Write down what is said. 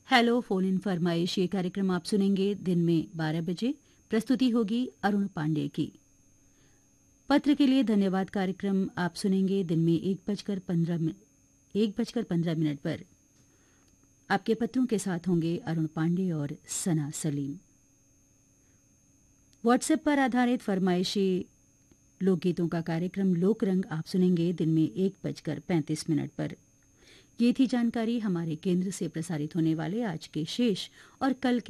Hello phone in फरमाइश ये कार्यक्रम आप सुनेंगे दिन में 12 बजे। प्रस्तुति होगी अरुण पांडे की। पत्र के लिए धन्यवाद कार्यक्रम आप सुनेंगे दिन में 1 बजकर 15 मिनट पर। आपके पत्रों के साथ होंगे अरुण पांडे और सना सलीम। व्हाट्सएप पर आधारित फरमाइशी लोकगीतों का कार्यक्रम लोक रंग आप सुनेंगे दिन में 1 बजकर 35 मिनट पर। ये थी जानकारी हमारे केंद्र से प्रसारित होने वाले आज के शेष और कल